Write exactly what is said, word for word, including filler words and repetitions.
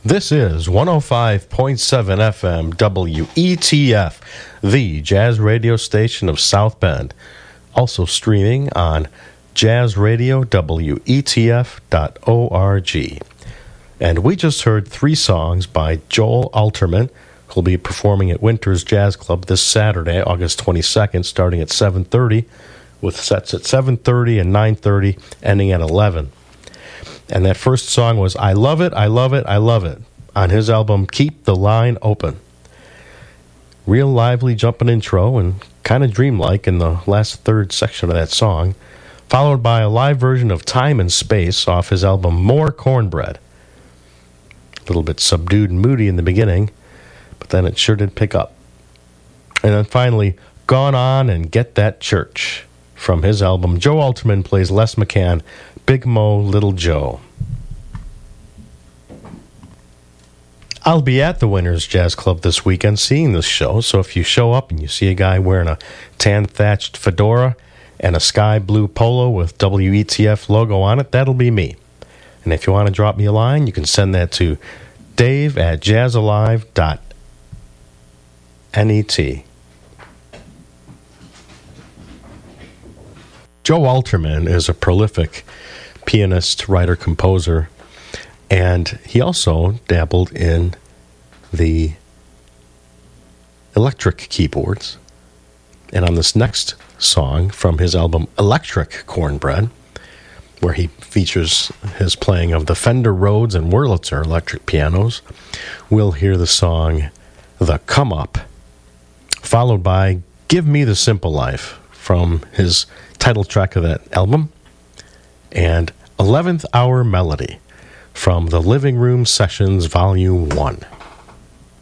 This is one oh five point seven F M W E T F, the jazz radio station of South Bend. Also streaming on jazz radio W E T F dot org. And we just heard three songs by Joel Alterman, who'll be performing at Winter's Jazz Club this Saturday, August twenty-second, starting at seven thirty, with sets at seven thirty and nine thirty, ending at eleven. And that first song was I Love It, I Love It, I Love It, on his album Keep the Line Open. Real lively jumping intro and kind of dreamlike in the last third section of that song, followed by a live version of Time and Space off his album More Cornbread. A little bit subdued and moody in the beginning, but then it sure did pick up. And then finally, Gone On and Get That Church, from his album Joe Alterman Plays Les McCann, Big Mo, Little Joe. I'll be at the Winners Jazz Club this weekend seeing this show, so if you show up and you see a guy wearing a tan-thatched fedora and a sky blue polo with W E T F logo on it, that'll be me. And if you want to drop me a line, you can send that to dave at jazzalive dot net. Joe Alterman is a prolific pianist, writer, composer, and he also dabbled in the electric keyboards. And on this next song from his album Electric Cornbread, where he features his playing of the Fender Rhodes and Wurlitzer electric pianos, we'll hear the song The Come Up, followed by Give Me the Simple Life from his title track of that album, and eleventh Hour Melody from the Living Room Sessions Volume one.